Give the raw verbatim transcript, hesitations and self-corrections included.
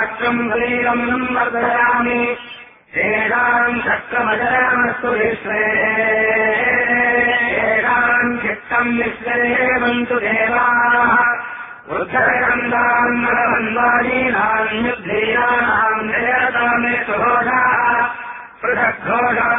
राष्ट्रम् ह्रीरम् वर्धयामि येषाम् शक्रमजयामस्तु विश्वे येषाम् चित्तम् विश्वेवन्तु देवाः उद्धरकन्दाम् नरवन्वादीनाम् युद्धीयानाम् जयतामे सुघोषाः पृथग्घोषा